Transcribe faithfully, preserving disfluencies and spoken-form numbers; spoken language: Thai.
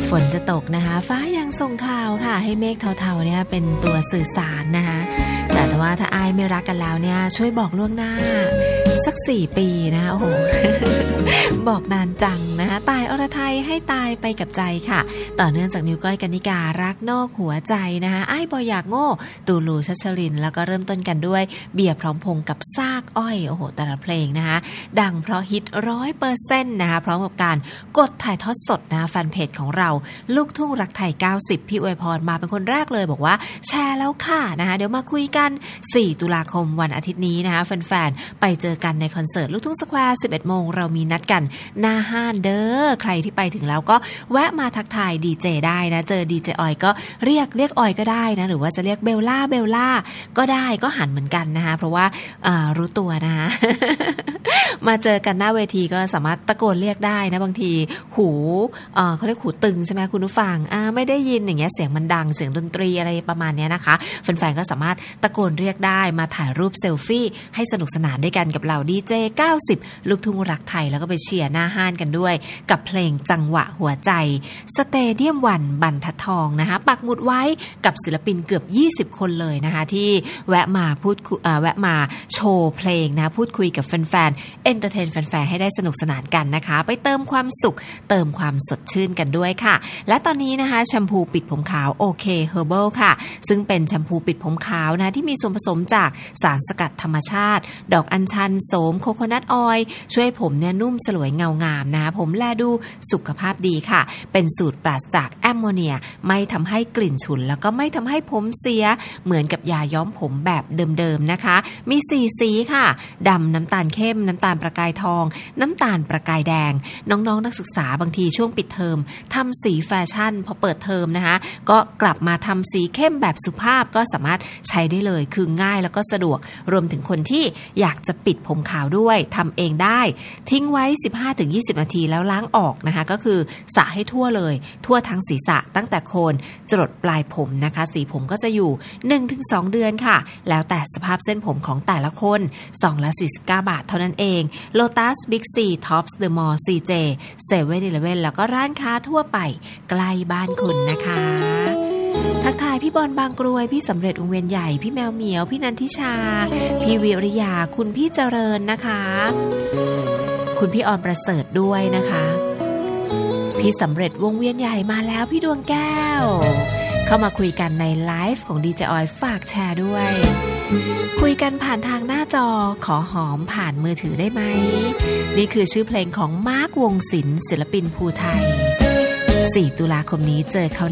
ฝนจะตกนะคะฟ้ายังส่งข่าวค่ะให้เมฆเทาๆเนี่ยเป็นตัวสื่อสารนะคะแต่แต่ว่าถ้าอายไม่รักกันแล้วเนี่ยช่วยบอกล่วงหน้าสักสี่ปีนะคะโอ้โห บอกนานจังนะคะตายอรไทยให้ตายไปกับใจค่ะต่อเนื่องจากนิ้วก้อยกนิการักนอกหัวใจนะคะอ้ายบอยอยากโง่ตูลูชัชรินแล้วก็เริ่มต้นกันด้วยเบียร์พร้อมพงษ์กับซากอ้อยโอ้โหแต่ละเพลงนะคะดังเพราะฮิตร้อยเปอร์เซ็นต์นะคะพร้อมกับการกดถ่ายทอดสดนะแฟนเพจของเราลูกทุ่งรักไทยเก้าสิบพี่อวยพรมาเป็นคนแรกเลยบอกว่าแชร์แล้วค่ะนะคะเดี๋ยวมาคุยกันสี่ตุลาคมวันอาทิตย์นี้นะคะแฟนๆไปเจอกันในคอนเสิร์ตลูกทุ่งสแควร์ สิบเอ็ดโมงเรามีนัดกันหน้าห้านเด้อใครที่ไปถึงแล้วก็แวะมาทักทายดีเจได้นะเจอดีเจออยก็เรียกเรียกออยก็ได้นะหรือว่าจะเรียกเบลล่าเบลล่าก็ได้ก็หันเหมือนกันนะคะเพราะว่ารู้ตัวนะคะ มาเจอกันหน้าเวทีก็สามารถตะโกนเรียกได้นะบางทีหูเขาเรียกหูตึงใช่ไหมคุณผู้ฟังไม่ได้ยินอย่างเงี้ยเสียงมันดังเสียงดนตรีอะไรประมาณนี้นะคะแฟนๆก็สามารถตะโกนเรียกได้มาถ่ายรูปเซลฟี่ให้สนุกสนานด้วยกันกับเหล่าดีเจเก้าสิบลูกทุ่งรักไทยแล้วก็ไปเชียร์หน้าห้านกันด้วยกับเพลงจังหวะหัวใจสเตเดียมวันบรรทัดทองนะคะปักหมุดไว้กับศิลปินเกือบยี่สิบคนเลยนะคะที่แวะมาพูดแวะมาโชว์เพลงนะพูดคุยกับแฟนๆเอนเตอร์เทนแฟนๆให้ได้สนุกสนานกันนะคะไปเติมความสุขเติมความสดชื่นกันด้วยค่ะและตอนนี้นะคะแชมพูปิดผมขาวโอเคเฮอร์เบิลค่ะซึ่งเป็นแชมพูปิดผมขาวนะที่มีส่วนผสมจากสารสกัดธรรมชาติดอกอัญชันโสมโคโคนัทออยล์ช่วยผมเนี่ยนุ่มสลวยเงางามนะผมแลดูสุขภาพดีค่ะเป็นสูตรปราศจากแอมโมเนียไม่ทำให้กลิ่นฉุนแล้วก็ไม่ทำให้ผมเสียเหมือนกับยาย้อมผมแบบเดิมๆนะคะมีสี่สีค่ะดำน้ำตาลเข้มน้ำตาลประกายทองน้ำตาลประกายแดงน้องๆ น, นักศึกษาบางทีช่วงปิดเทอมทำสีแฟชั่นพอเปิดเทอมนะคะก็กลับมาทำสีเข้มแบบสุภาพก็สามารถใช้ได้เลยคือง่ายแล้วก็สะดวกรวมถึงคนที่อยากจะปิดผมขาวด้วยทำเองได้ทิ้งไว้ สิบห้าถึงยี่สิบ นาทีแล้วล้างออกนะคะก็คือสระให้ทั่วเลยทั่วทั้งศีรษะตั้งแต่โคนจรดปลายผมนะคะสีผมก็จะอยู่ หนึ่งถึงสอง เดือนค่ะแล้วแต่สภาพเส้นผมของแต่ละคนซองละสี่สิบเก้าบาทเท่านั้นเอง Lotus Big C Tops The Mall ซี เจ เซเว่น Eleven แล้วก็ร้านค้าทั่วไปใกล้บ้านคุณนะคะทักทายพี่บอลบางกรวยพี่สำเร็จวงเวียนใหญ่พี่แมวเหมียวพี่นันทิชาพี่วิริยาคุณพี่เจริญนะคะคุณพี่ออนประเสริฐด้วยนะคะพี่สำเร็จวงเวียนใหญ่มาแล้วพี่ดวงแก้วเข้ามาคุยกันในไลฟ์ของดีเจออยฝากแชร์ด้วยคุยกันผ่านทางหน้าจอขอหอมผ่านมือถือได้ไหมนี่คือชื่อเพลงของมาร์ควงศิลป์ศิลปินภูไทยสี่ตุลาคมนี้เจอเขา